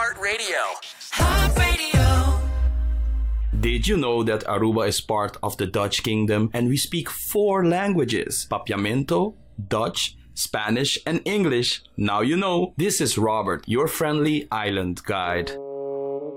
Heart Radio. Heart Radio. Did you know that Aruba is part of the Dutch Kingdom and we speak 4 languages? Papiamento, Dutch, Spanish, and English. Now you know. This is Robert, your friendly island guide.